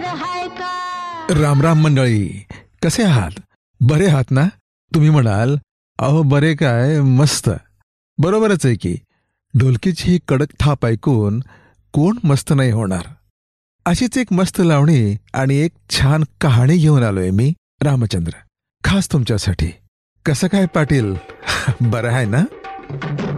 हाय का? राम राम मंडळी, कसे आहात? बरे आहात ना? तुम्ही म्हणाल, अहो बरे काय, मस्त. बरोबरच आहे की. ढोलकीची ही कडक थाप ऐकून कोण मस्त नाही होणार. अशीच एक मस्त लावणी आणि एक छान कहाणी घेऊन आलोय मी, रामचंद्र, खास तुमच्यासाठी. कसं काय पाटील, बरं आहे ना?